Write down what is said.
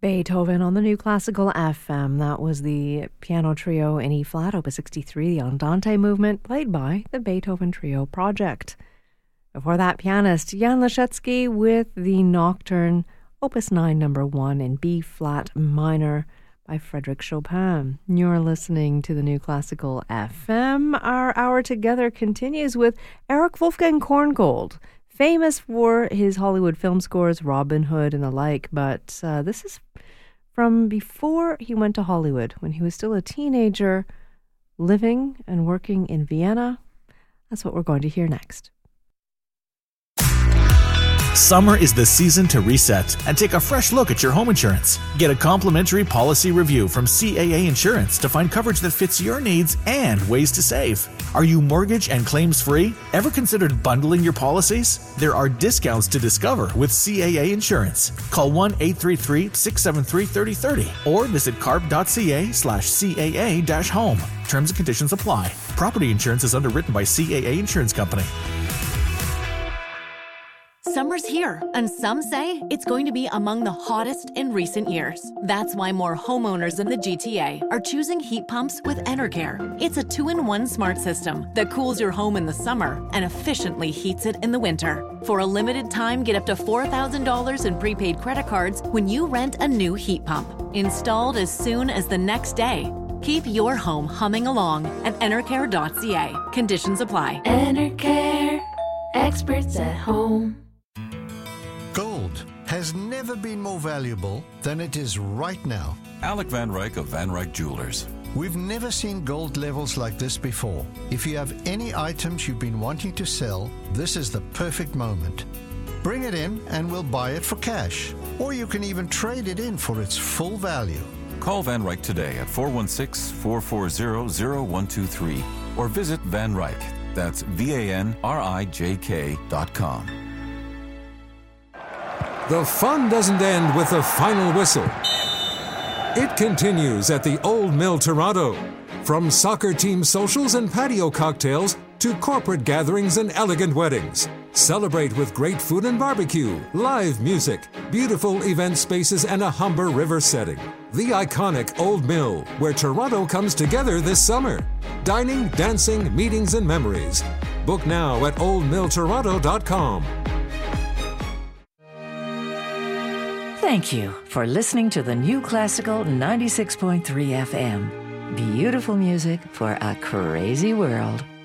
Beethoven on the New Classical FM. That was the piano trio in E-flat, Opus 63, the Andante movement, played by the Beethoven Trio Project. Before that, pianist Jan Leschetski with the Nocturne, Opus 9, number 1 in B-flat minor by Frédéric Chopin. You're listening to the New Classical FM. Our hour together continues with Erich Wolfgang Korngold, famous for his Hollywood film scores, Robin Hood and the like, but this is from before he went to Hollywood, when he was still a teenager, living and working in Vienna. That's what we're going to hear next. Summer is the season to reset and take a fresh look at your home insurance. Get a complimentary policy review from CAA Insurance to find coverage that fits your needs and ways to save. Are you mortgage and claims free? Ever considered bundling your policies? There are discounts to discover with CAA Insurance. Call 1-833-673-3030 or visit carp.ca/CAA-home. Terms and conditions apply. Property insurance is underwritten by CAA Insurance Company. Summer's here, and some say it's going to be among the hottest in recent years. That's why more homeowners in the GTA are choosing heat pumps with Enercare. It's a 2-in-1 smart system that cools your home in the summer and efficiently heats it in the winter. For a limited time, get up to $4,000 in prepaid credit cards when you rent a new heat pump. Installed as soon as the next day. Keep your home humming along at Enercare.ca. Conditions apply. Enercare. Experts at home. Gold has never been more valuable than it is right now. Alec Van Ryk of Van Ryk Jewelers. We've never seen gold levels like this before. If you have any items you've been wanting to sell, this is the perfect moment. Bring it in and we'll buy it for cash. Or you can even trade it in for its full value. Call Van Ryk today at 416-440-0123 or visit Van Ryk. That's VANRIJK.com. The fun doesn't end with the final whistle. It continues at the Old Mill Toronto. From soccer team socials and patio cocktails to corporate gatherings and elegant weddings. Celebrate with great food and barbecue, live music, beautiful event spaces, and a Humber River setting. The iconic Old Mill, where Toronto comes together this summer. Dining, dancing, meetings, and memories. Book now at oldmilltoronto.com. Thank you for listening to the New Classical 96.3 FM. Beautiful music for a crazy world.